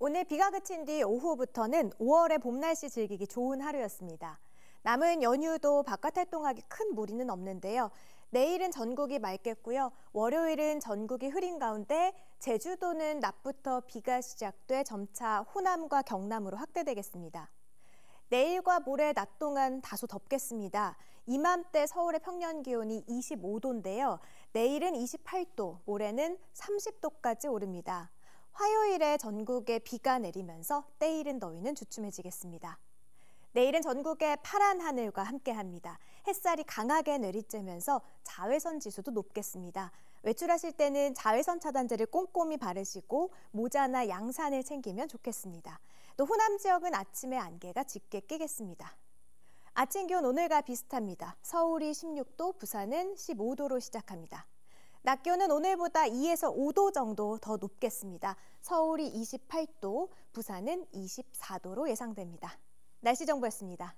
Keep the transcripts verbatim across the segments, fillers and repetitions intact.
오늘 비가 그친 뒤 오후부터는 오월의 봄 날씨 즐기기 좋은 하루였습니다. 남은 연휴도 바깥 활동하기 큰 무리는 없는데요. 내일은 전국이 맑겠고요. 월요일은 전국이 흐린 가운데 제주도는 낮부터 비가 시작돼 점차 호남과 경남으로 확대되겠습니다. 내일과 모레 낮 동안 다소 덥겠습니다. 이맘때 서울의 평년 기온이 이십오 도인데요. 내일은 이십팔 도, 모레는 삼십 도까지 오릅니다. 화요일에 전국에 비가 내리면서 때이른 더위는 주춤해지겠습니다. 내일은 전국에 파란 하늘과 함께합니다. 햇살이 강하게 내리쬐면서 자외선 지수도 높겠습니다. 외출하실 때는 자외선 차단제를 꼼꼼히 바르시고 모자나 양산을 챙기면 좋겠습니다. 또 호남 지역은 아침에 안개가 짙게 끼겠습니다. 아침 기온 오늘과 비슷합니다. 서울이 십육 도, 부산은 십오 도로 시작합니다. 낮 기온은 오늘보다 이에서 오 도 정도 더 높겠습니다. 서울이 이십팔 도, 부산은 이십사 도로 예상됩니다. 날씨 정보였습니다.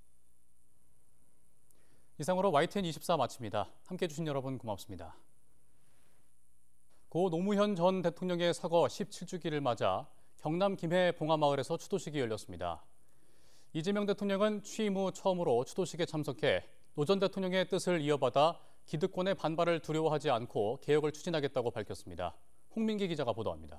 이상으로 와이티엔 이십사 마칩니다. 함께해 주신 여러분 고맙습니다. 고 노무현 전 대통령의 사거 십칠 주기를 맞아 경남 김해 봉화마을에서 추도식이 열렸습니다. 이재명 대통령은 취임 후 처음으로 추도식에 참석해 노 전 대통령의 뜻을 이어받아 기득권의 반발을 두려워하지 않고 개혁을 추진하겠다고 밝혔습니다. 홍민기 기자가 보도합니다.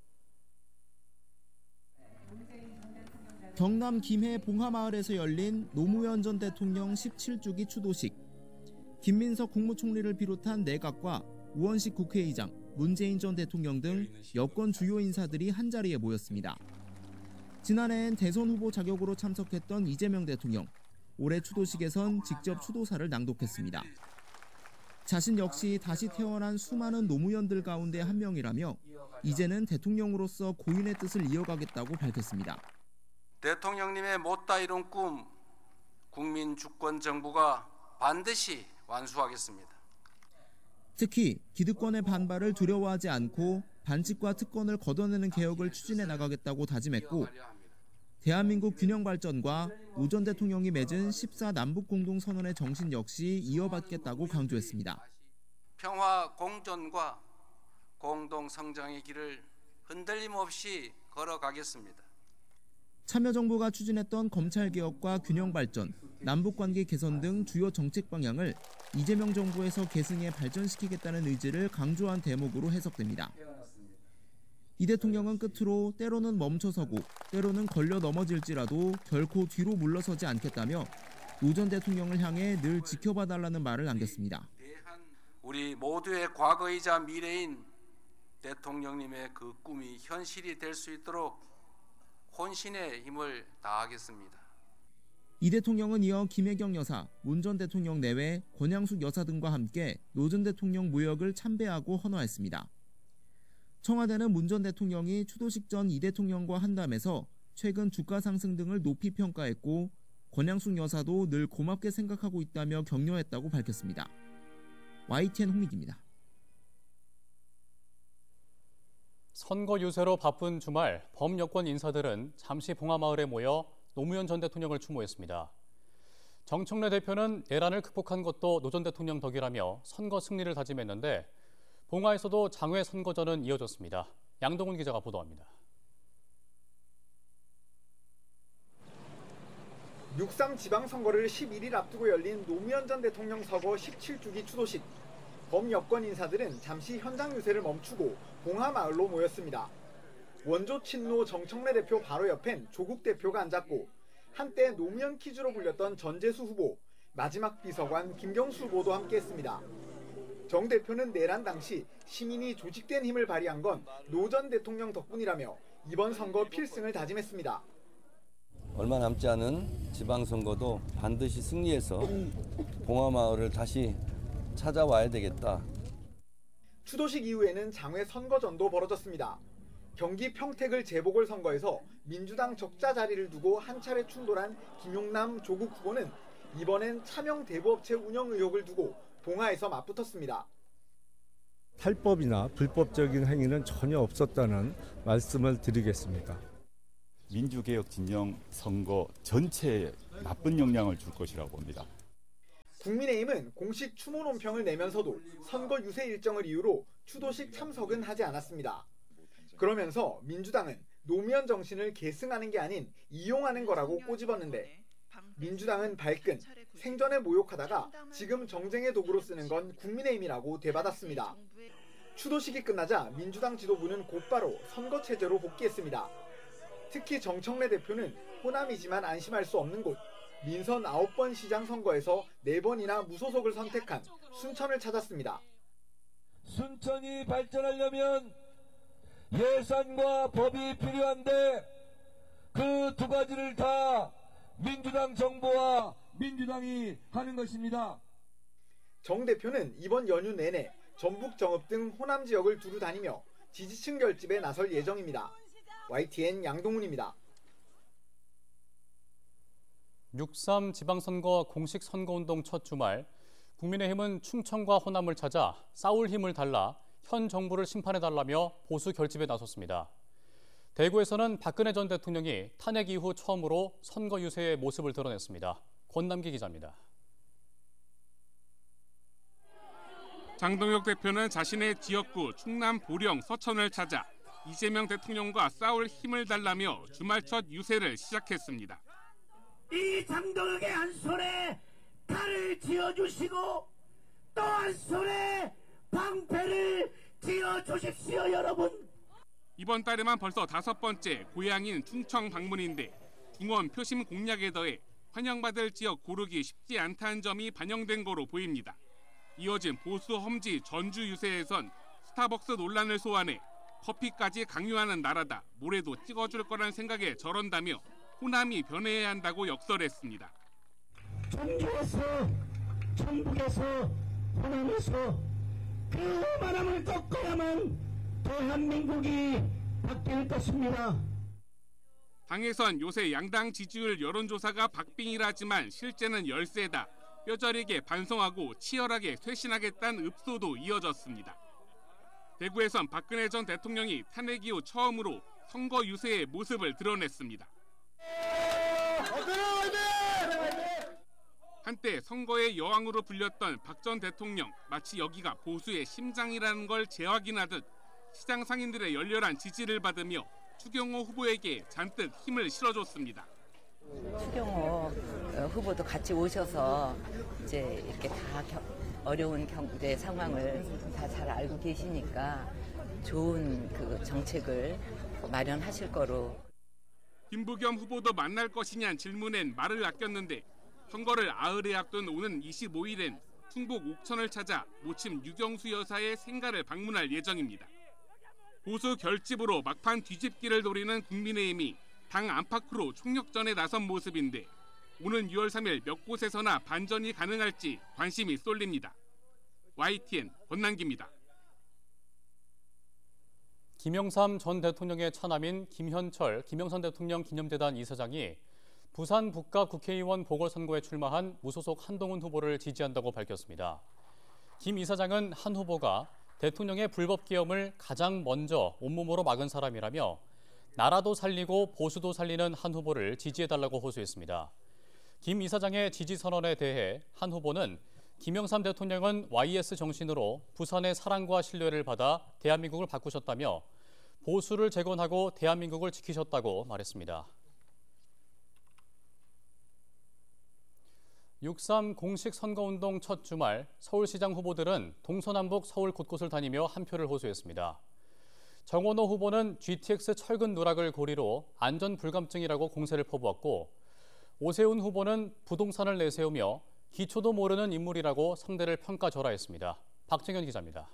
경남 김해 봉화마을에서 열린 노무현 전 대통령 십칠 주기 추도식. 김민석 국무총리를 비롯한 내각과 우원식 국회의장, 문재인 전 대통령 등 여권 주요 인사들이 한자리에 모였습니다. 지난해엔 대선 후보 자격으로 참석했던 이재명 대통령, 올해 추도식에선 직접 추도사를 낭독했습니다. 자신 역시 다시 태어난 수많은 노무현들 가운데 한 명이라며 이제는 대통령으로서 고인의 뜻을 이어가겠다고 밝혔습니다. 대통령님의 못다 이룬 꿈, 국민 주권 정부가 반드시 완수하겠습니다. 특히 기득권의 반발을 두려워하지 않고 반칙과 특권을 걷어내는 개혁을 추진해 나가겠다고 다짐했고 대한민국 균형 발전과 노 전 대통령이 맺은 십사 남북 공동선언의 정신 역시 이어받겠다고 강조했습니다. 평화 공존과 공동 성장의 길을 흔들림 없이 걸어가겠습니다. 참여정부가 추진했던 검찰개혁과 균형발전, 남북관계 개선 등 주요 정책 방향을 이재명 정부에서 계승해 발전시키겠다는 의지를 강조한 대목으로 해석됩니다. 이 대통령은 끝으로 때로는 멈춰서고 때로는 걸려 넘어질지라도 결코 뒤로 물러서지 않겠다며 노 전 대통령을 향해 늘 지켜봐달라는 말을 남겼습니다. 우리 모두의 과거이자 미래인 대통령님의 그 꿈이 현실이 될 수 있도록 혼신의 힘을 다하겠습니다. 이 대통령은 이어 김혜경 여사, 문 전 대통령 내외 권양숙 여사 등과 함께 노 전 대통령 무역을 참배하고 헌화했습니다. 청와대는 문 전 대통령이 추도식 전 이 대통령과 한담에서 최근 주가 상승 등을 높이 평가했고 권양숙 여사도 늘 고맙게 생각하고 있다며 격려했다고 밝혔습니다. 와이티엔 홍민기입니다. 선거 유세로 바쁜 주말 범여권 인사들은 잠시 봉화마을에 모여 노무현 전 대통령을 추모했습니다. 정청래 대표는 내란을 극복한 것도 노 전 대통령 덕이라며 선거 승리를 다짐했는데 봉화에서도 장외 선거전은 이어졌습니다. 양동훈 기자가 보도합니다. 육삼 지방선거를 십일 일 앞두고 열린 노무현 전 대통령 서거 십칠 주기 추도식. 범여권 인사들은 잠시 현장 유세를 멈추고 봉화마을로 모였습니다. 원조 친노 정청래 대표 바로 옆엔 조국 대표가 앉았고 한때 노무현 퀴즈로 불렸던 전재수 후보, 마지막 비서관 김경수 후보도 함께했습니다. 정 대표는 내란 당시 시민이 조직된 힘을 발휘한 건 노 전 대통령 덕분이라며 이번 선거 필승을 다짐했습니다. 얼마 남지 않은 지방선거도 반드시 승리해서 봉화마을을 다시 찾아와야 되겠다. 추도식 이후에는 장외 선거전도 벌어졌습니다. 경기 평택을 재보궐선거에서 민주당 적자 자리를 두고 한 차례 충돌한 김용남 조국 후보는 이번엔 차명 대부업체 운영 의혹을 두고 봉화에서 맞붙었습니다. 탈법이나 불법적인 행위는 전혀 없었다는 말씀을 드리겠습니다. 민주개혁 진영 선거 전체에 나쁜 영향을 줄 것이라고 봅니다. 국민의힘은 공식 추모 논평을 내면서도 선거 유세 일정을 이유로 추도식 참석은 하지 않았습니다. 그러면서 민주당은 노무현 정신을 계승하는 게 아닌 이용하는 거라고 꼬집었는데 민주당은 발끈, 생전에 모욕하다가 지금 정쟁의 도구로 쓰는 건 국민의힘이라고 되받았습니다. 추도식이 끝나자 민주당 지도부는 곧바로 선거 체제로 복귀했습니다. 특히 정청래 대표는 호남이지만 안심할 수 없는 곳, 민선 아홉 번 시장 선거에서 네 번이나 무소속을 선택한 순천을 찾았습니다. 순천이 발전하려면 예산과 법이 필요한데 그 두 가지를 다 민주당 정부와 민주당이 하는 것입니다. 정 대표는 이번 연휴 내내 전북 정읍 등 호남 지역을 두루 다니며 지지층 결집에 나설 예정입니다. 와이티엔 양동훈입니다. 육 삼 지방선거 공식 선거운동 첫 주말, 국민의힘은 충청과 호남을 찾아 싸울 힘을 달라 현 정부를 심판해달라며 보수 결집에 나섰습니다. 대구에서는 박근혜 전 대통령이 탄핵 이후 처음으로 선거 유세의 모습을 드러냈습니다. 권남기 기자입니다. 장동혁 대표는 자신의 지역구 충남 보령 서천을 찾아 이재명 대통령과 싸울 힘을 달라며 주말 첫 유세를 시작했습니다. 이 장동혁의 한 손에 칼을 쥐어주시고 또 한 손에 방패를 쥐어주십시오, 여러분. 이번 달에만 벌써 다섯 번째 고향인 충청 방문인데 중원 표심 공략에 더해 환영받을 지역 고르기 쉽지 않다는 점이 반영된 거로 보입니다. 이어진 보수 험지 전주 유세에선 스타벅스 논란을 소환해 커피까지 강요하는 나라다, 모레도 찍어줄 거란 생각에 저런다며 호남이 변해야 한다고 역설했습니다. 전주에서, 전북에서, 호남에서 그 오만함을 꺾어야만 대한민국이 바뀔 것입니다. 당에선 요새 양당 지지율 여론조사가 박빙이라지만 실제는 열세다, 뼈저리게 반성하고 치열하게 쇄신하겠다는 읍소도 이어졌습니다. 대구에선 박근혜 전 대통령이 탄핵 이후 처음으로 선거 유세의 모습을 드러냈습니다. 한때 선거의 여왕으로 불렸던 박 전 대통령, 마치 여기가 보수의 심장이라는 걸 재확인하듯 시장 상인들의 열렬한 지지를 받으며 추경호 후보에게 잔뜩 힘을 실어줬습니다. 추경호 후보도 같이 오셔서 이제 이렇게 다 겨, 어려운 경제 상황을 다 잘 알고 계시니까 좋은 그 정책을 마련하실 거로. 김부겸 후보도 만날 것이냐는 질문엔 말을 아꼈는데 선거를 아흘에 앞둔 오는 이십오 일엔 충북 옥천을 찾아 모침 유경수 여사의 생가를 방문할 예정입니다. 보수 결집으로 막판 뒤집기를 노리는 국민의힘이 당 안팎으로 총력전에 나선 모습인데 오는 유월 삼일 몇 곳에서나 반전이 가능할지 관심이 쏠립니다. 와이티엔 권남기입니다. 김영삼 전 대통령의 차남인 김현철 김영삼 대통령 기념재단 이사장이 부산 북가 국회의원 보궐선거에 출마한 무소속 한동훈 후보를 지지한다고 밝혔습니다. 김 이사장은 한 후보가 대통령의 불법 계엄을 가장 먼저 온몸으로 막은 사람이라며 나라도 살리고 보수도 살리는 한 후보를 지지해달라고 호소했습니다. 김 이사장의 지지 선언에 대해 한 후보는 김영삼 대통령은 와이에스 정신으로 부산의 사랑과 신뢰를 받아 대한민국을 바꾸셨다며 보수를 재건하고 대한민국을 지키셨다고 말했습니다. 육 삼 공식 선거운동 첫 주말, 서울시장 후보들은 동서남북 서울 곳곳을 다니며 한 표를 호소했습니다. 정원호 후보는 지티엑스 철근 누락을 고리로 안전 불감증이라고 공세를 퍼부었고, 오세훈 후보는 부동산을 내세우며 기초도 모르는 인물이라고 상대를 평가절하했습니다. 박정현 기자입니다.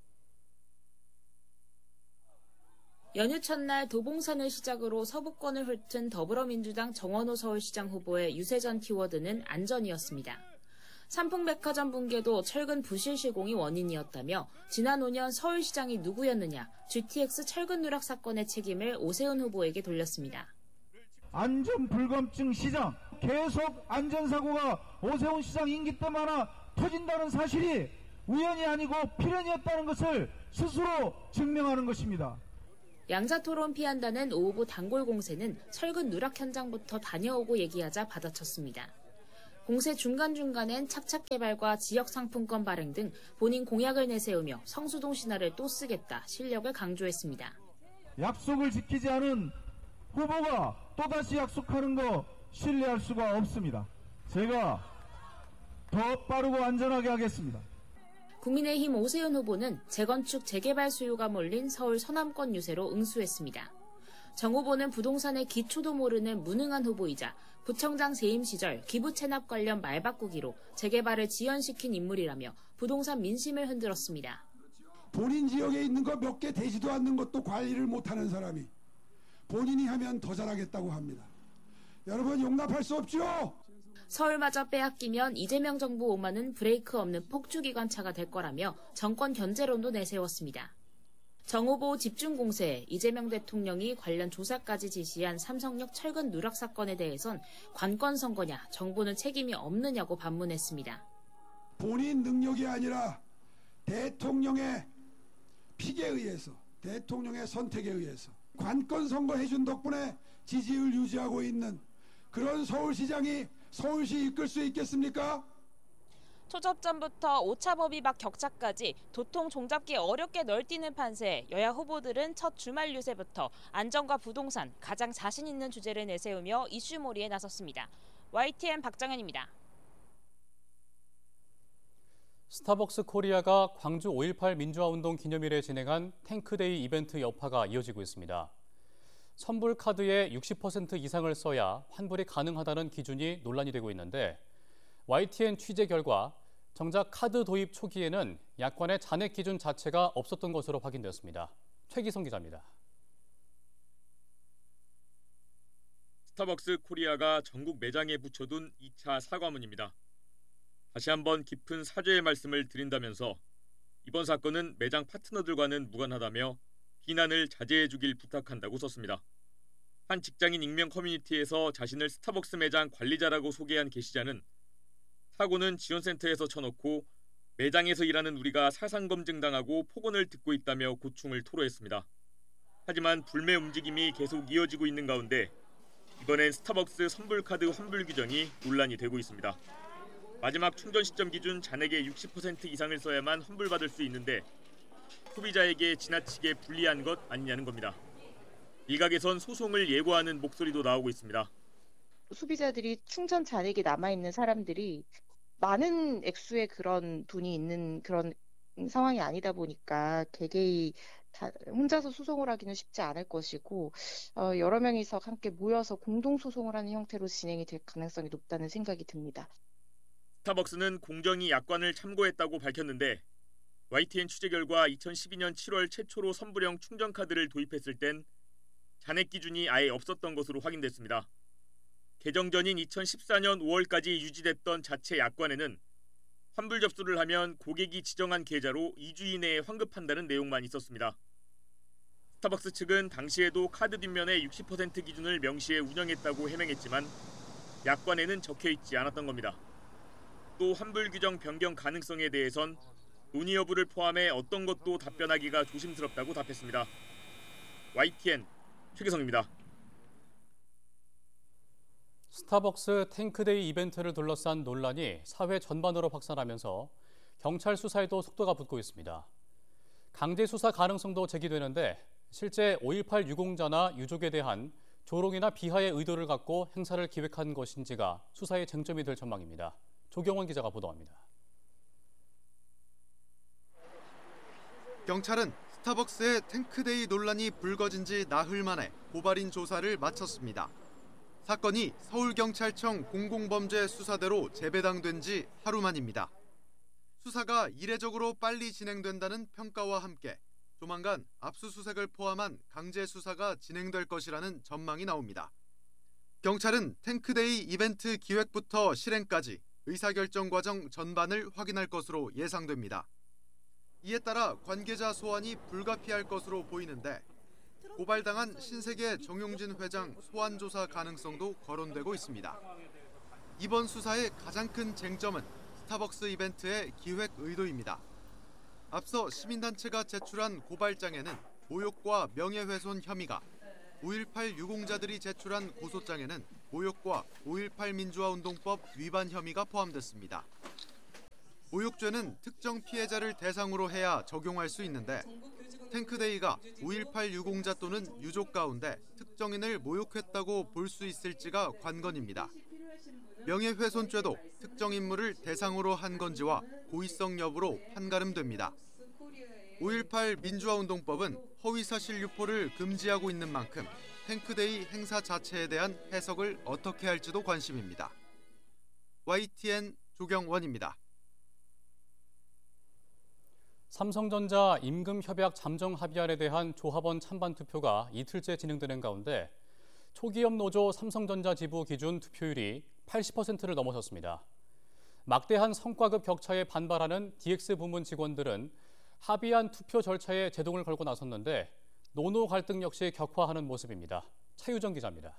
연휴 첫날 도봉산을 시작으로 서부권을 훑은 더불어민주당 정원호 서울시장 후보의 유세전 키워드는 안전이었습니다. 삼풍백화점 붕괴도 철근 부실 시공이 원인이었다며 지난 오 년 서울시장이 누구였느냐, 지티엑스 철근 누락 사건의 책임을 오세훈 후보에게 돌렸습니다. 안전 불감증 시장, 계속 안전사고가 오세훈 시장 임기 때마다 터진다는 사실이 우연이 아니고 필연이었다는 것을 스스로 증명하는 것입니다. 양자토론 피한다는 오 후보 단골 공세는 철근 누락 현장부터 다녀오고 얘기하자 받아쳤습니다. 공세 중간중간엔 착착 개발과 지역 상품권 발행 등 본인 공약을 내세우며 성수동 신화를 또 쓰겠다 실력을 강조했습니다. 약속을 지키지 않은 후보가 또다시 약속하는 거 신뢰할 수가 없습니다. 제가 더 빠르고 안전하게 하겠습니다. 국민의힘 오세훈 후보는 재건축 재개발 수요가 몰린 서울 서남권 유세로 응수했습니다. 정 후보는 부동산의 기초도 모르는 무능한 후보이자 부청장 재임 시절 기부 체납 관련 말 바꾸기로 재개발을 지연시킨 인물이라며 부동산 민심을 흔들었습니다. 본인 지역에 있는 거 몇 개 되지도 않는 것도 관리를 못하는 사람이 본인이 하면 더 잘하겠다고 합니다. 여러분 용납할 수 없죠? 서울마저 빼앗기면 이재명 정부 오만은 브레이크 없는 폭주기관차가 될 거라며 정권 견제론도 내세웠습니다. 정 후보 집중 공세에 이재명 대통령이 관련 조사까지 지시한 삼성역 철근 누락 사건에 대해선 관건 선거냐, 정부는 책임이 없느냐고 반문했습니다. 본인 능력이 아니라 대통령의 픽에 의해서, 대통령의 선택에 의해서 관건 선거 해준 덕분에 지지율 유지하고 있는 그런 서울시장이 서울시 이끌 수 있겠습니까? 초접전부터 오차범위 밖 격차까지 도통 종잡기 어렵게 널뛰는 판세에 여야 후보들은 첫 주말 유세부터 안전과 부동산, 가장 자신 있는 주제를 내세우며 이슈몰이에 나섰습니다. 와이티엔 박정현입니다. 스타벅스 코리아가 광주 오일팔 민주화운동 기념일에 진행한 탱크데이 이벤트 여파가 이어지고 있습니다. 선불 카드에 육십 퍼센트 이상을 써야 환불이 가능하다는 기준이 논란이 되고 있는데 와이티엔 취재 결과 정작 카드 도입 초기에는 약관의 잔액 기준 자체가 없었던 것으로 확인되었습니다. 최기성 기자입니다. 스타벅스 코리아가 전국 매장에 붙여둔 이 차 사과문입니다. 다시 한번 깊은 사죄의 말씀을 드린다면서 이번 사건은 매장 파트너들과는 무관하다며 비난을 자제해 주길 부탁한다고 썼습니다. 한 직장인 익명 커뮤니티에서 자신을 스타벅스 매장 관리자라고 소개한 게시자는 사고는 지원센터에서 쳐놓고 매장에서 일하는 우리가 사상검증당하고 폭언을 듣고 있다며 고충을 토로했습니다. 하지만 불매 움직임이 계속 이어지고 있는 가운데 이번엔 스타벅스 선불카드 환불 규정이 논란이 되고 있습니다. 마지막 충전 시점 기준 잔액의 육십 퍼센트 이상을 써야만 환불받을 수 있는데 소비자에게 지나치게 불리한 것 아니냐는 겁니다. 일각에선 소송을 예고하는 목소리도 나오고 있습니다. 소비자들이 충전 잔액이 남아있는 사람들이 많은 액수의 그런 돈이 있는 그런 상황이 아니다 보니까 개개인 다 혼자서 소송을 하기는 쉽지 않을 것이고 어, 여러 명이서 함께 모여서 공동소송을 하는 형태로 진행이 될 가능성이 높다는 생각이 듭니다. 스타벅스는 공정위 약관을 참고했다고 밝혔는데 와이티엔 취재 결과 이천십이 년 칠월 최초로 선불형 충전카드를 도입했을 땐 잔액 기준이 아예 없었던 것으로 확인됐습니다. 개정 전인 이천십사 년 오월까지 유지됐던 자체 약관에는 환불 접수를 하면 고객이 지정한 계좌로 이 주 이내에 환급한다는 내용만 있었습니다. 스타벅스 측은 당시에도 카드 뒷면에 육십 퍼센트 기준을 명시해 운영했다고 해명했지만 약관에는 적혀있지 않았던 겁니다. 또 환불 규정 변경 가능성에 대해선 논의 여부를 포함해 어떤 것도 답변하기가 조심스럽다고 답했습니다. 와이티엔 최기성입니다. 스타벅스 탱크데이 이벤트를 둘러싼 논란이 사회 전반으로 확산하면서 경찰 수사에도 속도가 붙고 있습니다. 강제 수사 가능성도 제기되는데 실제 오일팔 유공자나 유족에 대한 조롱이나 비하의 의도를 갖고 행사를 기획한 것인지가 수사의 쟁점이 될 전망입니다. 조경원 기자가 보도합니다. 경찰은 스타벅스의 탱크데이 논란이 불거진 지 나흘 만에 고발인 조사를 마쳤습니다. 사건이 서울경찰청 공공범죄 수사대로 재배당된 지 하루 만입니다. 수사가 이례적으로 빨리 진행된다는 평가와 함께 조만간 압수수색을 포함한 강제 수사가 진행될 것이라는 전망이 나옵니다. 경찰은 탱크데이 이벤트 기획부터 실행까지 의사결정 과정 전반을 확인할 것으로 예상됩니다. 이에 따라 관계자 소환이 불가피할 것으로 보이는데 고발당한 신세계 정용진 회장 소환 조사 가능성도 거론되고 있습니다. 이번 수사의 가장 큰 쟁점은 스타벅스 이벤트의 기획 의도입니다. 앞서 시민단체가 제출한 고발장에는 모욕과 명예훼손 혐의가, 오일팔 유공자들이 제출한 고소장에는 모욕과 오일팔 민주화운동법 위반 혐의가 포함됐습니다. 모욕죄는 특정 피해자를 대상으로 해야 적용할 수 있는데 탱크데이가 오일팔 유공자 또는 유족 가운데 특정인을 모욕했다고 볼 수 있을지가 관건입니다. 명예훼손죄도 특정 인물을 대상으로 한 건지와 고의성 여부로 판가름됩니다. 오일팔 민주화운동법은 허위사실 유포를 금지하고 있는 만큼 탱크데이 행사 자체에 대한 해석을 어떻게 할지도 관심입니다. 와이티엔 조경원입니다. 삼성전자 임금협약 잠정 합의안에 대한 조합원 찬반 투표가 이틀째 진행되는 가운데 초기업 노조 삼성전자 지부 기준 투표율이 팔십 퍼센트를 넘어섰습니다. 막대한 성과급 격차에 반발하는 디엑스 부문 직원들은 합의안 투표 절차에 제동을 걸고 나섰는데 노노 갈등 역시 격화하는 모습입니다. 차유정 기자입니다.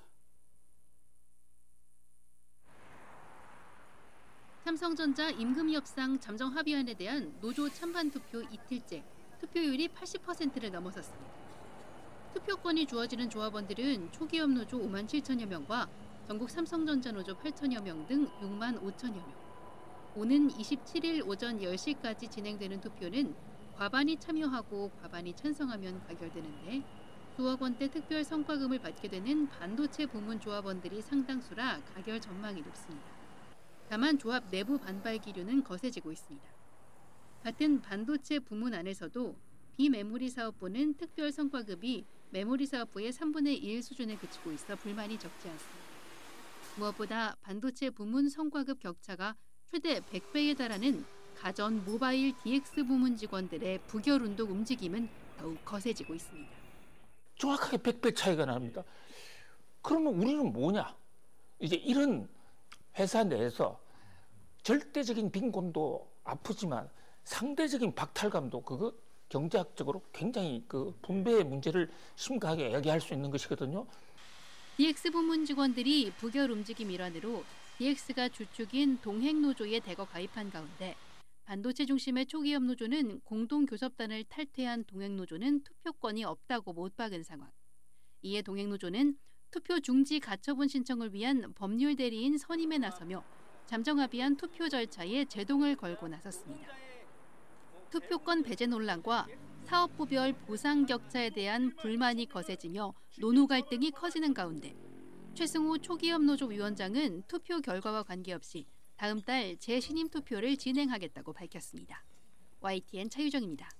삼성전자 임금협상 잠정 합의안에 대한 노조 찬반 투표 이틀째, 투표율이 팔십 퍼센트를 넘어섰습니다. 투표권이 주어지는 조합원들은 초기업 노조 오만 칠천여 명과 전국 삼성전자 노조 팔천여 명 등 육만 오천여 명. 오는 이십칠 일 오전 열 시까지 진행되는 투표는 과반이 참여하고 과반이 찬성하면 가결되는데 수억 원대 특별 성과금을 받게 되는 반도체 부문 조합원들이 상당수라 가결 전망이 높습니다. 다만 조합 내부 반발 기류는 거세지고 있습니다. 같은 반도체 부문 안에서도 비메모리 사업부는 특별 성과급이 메모리 사업부의 삼분의 일 수준에 그치고 있어 불만이 적지 않습니다. 무엇보다 반도체 부문 성과급 격차가 최대 백 배에 달하는 가전 모바일 디엑스 부문 직원들의 부결 운동 움직임은 더욱 거세지고 있습니다. 정확하게 백 배 차이가 납니다. 그러면 우리는 뭐냐? 이제 이런 회사 내에서 절대적인 빈곤도 아프지만 상대적인 박탈감도 그거 경제학적으로 굉장히 그 분배의 문제를 심각하게 야기할 수 있는 것이거든요. 디엑스 부문 직원들이 부결 움직임 일환으로 디엑스가 주축인 동행노조에 대거 가입한 가운데 반도체 중심의 초기업 노조는 공동교섭단을 탈퇴한 동행노조는 투표권이 없다고 못 박은 상황. 이에 동행노조는 투표 중지 가처분 신청을 위한 법률 대리인 선임에 나서며 잠정합의안 투표 절차에 제동을 걸고 나섰습니다. 투표권 배제 논란과 사업부별 보상 격차에 대한 불만이 거세지며 노노 갈등이 커지는 가운데 최승우 초기업 노조 위원장은 투표 결과와 관계없이 다음 달 재신임 투표를 진행하겠다고 밝혔습니다. 와이티엔 차유정입니다.